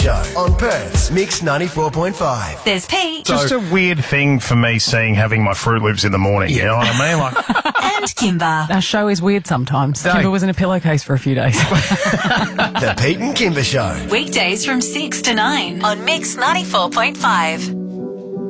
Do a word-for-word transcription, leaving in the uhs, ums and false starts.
Show on Perth's Mix ninety-four point five. There's Pete. Just a weird thing for me seeing having my Fruit Loops in the morning. You know what I mean? Like, And Kimber. Our show is weird sometimes. Hey. Kimber was in a pillowcase for a few days. The Pete and Kimber Show. Weekdays from six to nine on Mix ninety-four point five.